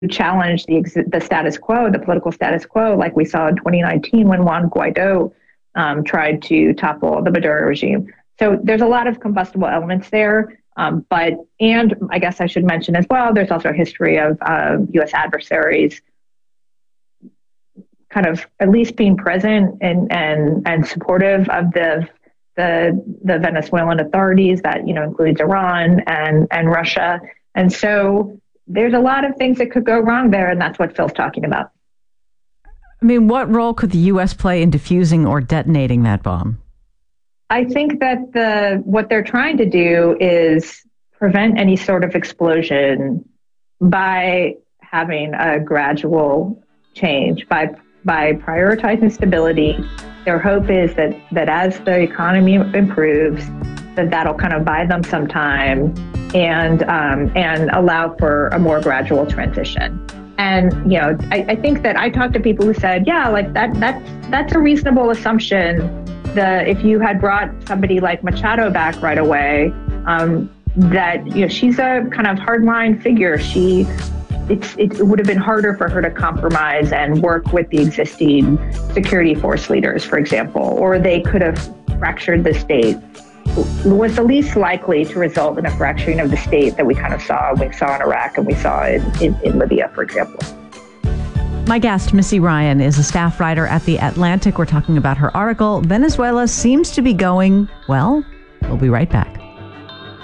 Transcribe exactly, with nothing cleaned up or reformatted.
challenge the ex- the status quo, the political status quo, like we saw in twenty nineteen when Juan Guaido um, tried to topple the Maduro regime. So there's a lot of combustible elements there. Um, but, and I guess I should mention as well, there's also a history of uh, U S adversaries kind of at least being present and and and supportive of the the the Venezuelan authorities. That, you know, includes Iran and and Russia. And so there's a lot of things that could go wrong there, and that's what Phil's talking about. I mean, what role could the U S play in defusing or detonating that bomb? I think that the what they're trying to do is prevent any sort of explosion by having a gradual change, by by prioritizing stability. Their hope is that that as the economy improves, that that'll kind of buy them some time and um, and allow for a more gradual transition. And, you know, I, I think that I talked to people who said, yeah, like that that's that's a reasonable assumption. The if you had brought somebody like Machado back right away, um, that, you know, she's a kind of hardline figure. She It's, it would have been harder for her to compromise and work with the existing security force leaders, for example, or they could have fractured the state. Was the least likely to result in a fracturing of the state that we kind of saw, we saw in Iraq and we saw in, in, in Libya, for example. My guest, Missy Ryan, is a staff writer at The Atlantic. We're talking about her article, Venezuela Seems to Be Going, Well. We'll be right back.